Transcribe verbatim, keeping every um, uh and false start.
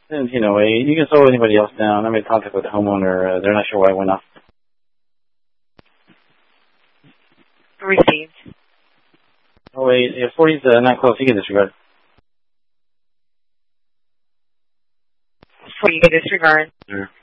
seventeen oh eight. You can slow anybody else down. I made contact with the homeowner. Uh, they're not sure why I went off. Received. Oh wait, yeah, forty's uh, not close. You can disregard. forty, you can disregard. Sure.